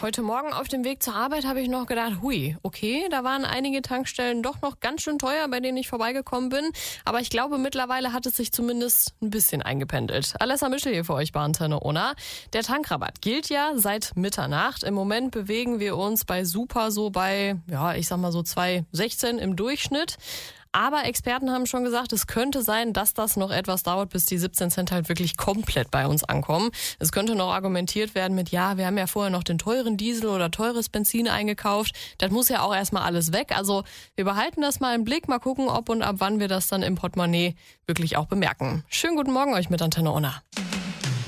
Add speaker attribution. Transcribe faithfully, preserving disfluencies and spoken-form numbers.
Speaker 1: heute Morgen auf dem Weg zur Arbeit habe ich noch gedacht, hui, okay, da waren einige Tankstellen doch noch ganz schön teuer, bei denen ich vorbeigekommen bin. Aber ich glaube, mittlerweile hat es sich zumindest ein bisschen eingependelt. Alessa Mischel hier für euch bei Antenne Unna. Der Tankrabatt gilt ja seit Mitternacht. Im Moment bewegen wir uns bei Super so bei, ja, ich sag mal so zwei sechzehn im Durchschnitt. Aber Experten haben schon gesagt, es könnte sein, dass das noch etwas dauert, bis die siebzehn Cent halt wirklich komplett bei uns ankommen. Es könnte noch argumentiert werden mit, ja, wir haben ja vorher noch den teuren Diesel oder teures Benzin eingekauft. Das muss ja auch erstmal alles weg. Also wir behalten das mal im Blick, mal gucken, ob und ab wann wir das dann im Portemonnaie wirklich auch bemerken. Schönen guten Morgen euch mit Antenne Unna.